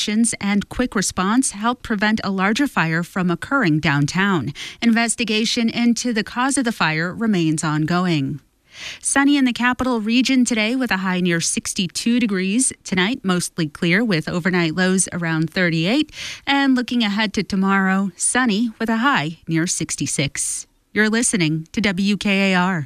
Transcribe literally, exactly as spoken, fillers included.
actions and quick response helped prevent a larger fire from occurring downtown. Investigation into the cause of the fire remains ongoing. Sunny in the capital region today with a high near sixty-two degrees. Tonight, mostly clear with overnight lows around thirty-eight. And looking ahead to tomorrow, sunny with a high near sixty-six. You're listening to W K A R.